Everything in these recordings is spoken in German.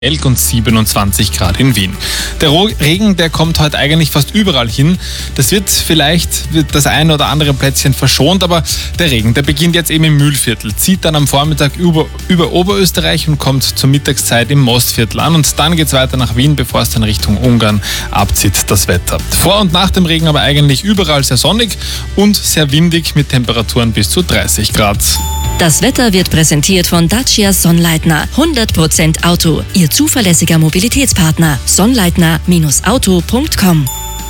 Und 27 Grad in Wien. Der Regen, der kommt heute eigentlich fast überall hin. Vielleicht wird das ein oder andere Plätzchen verschont, aber der Regen, der beginnt jetzt eben im Mühlviertel, zieht dann am Vormittag über Oberösterreich und kommt zur Mittagszeit im Mostviertel an. Und dann geht es weiter nach Wien, bevor es dann Richtung Ungarn abzieht, das Wetter. Vor und nach dem Regen aber eigentlich überall sehr sonnig und sehr windig mit Temperaturen bis zu 30 Grad. Das Wetter wird präsentiert von Dacia Sonnleitner. 100% Auto. Ihr zuverlässiger Mobilitätspartner. Sonnleitner-auto.com.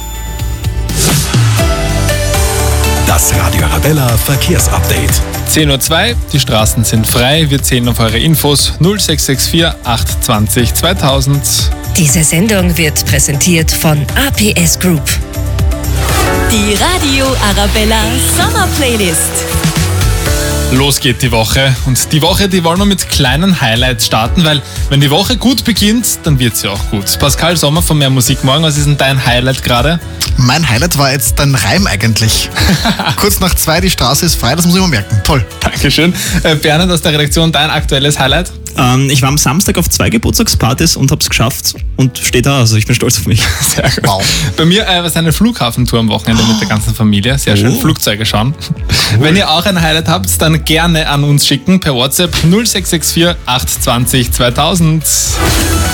Das Radio Arabella Verkehrsupdate. 10:02 Uhr, die Straßen sind frei. Wir zählen auf eure Infos 0664 820 2000. Diese Sendung wird präsentiert von APS Group. Die Radio Arabella Sommer Playlist. Los geht die Woche. Und die Woche, die wollen wir mit kleinen Highlights starten, weil wenn die Woche gut beginnt, dann wird sie auch gut. Pascal Sommer von Mehr Musik Morgen, was ist denn dein Highlight gerade? Mein Highlight war jetzt dein Reim eigentlich. Kurz nach 2, die Straße ist frei, das muss ich immer merken. Toll. Dankeschön. Bernhard aus der Redaktion, dein aktuelles Highlight? Ich war am Samstag auf 2 Geburtstagspartys und hab's geschafft und stehe da, also ich bin stolz auf mich. Sehr gut. Wow. Bei mir war es eine Flughafentour am Wochenende mit der ganzen Familie. Sehr schön, Flugzeuge schauen. Wenn ihr auch ein Highlight habt, dann gerne an uns schicken per WhatsApp 0664 820 2000.